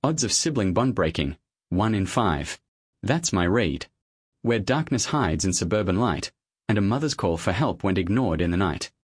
Odds of sibling bond breaking, 1 in 5. That's my read. Where darkness hides in suburban light, and a mother's call for help went ignored in the night.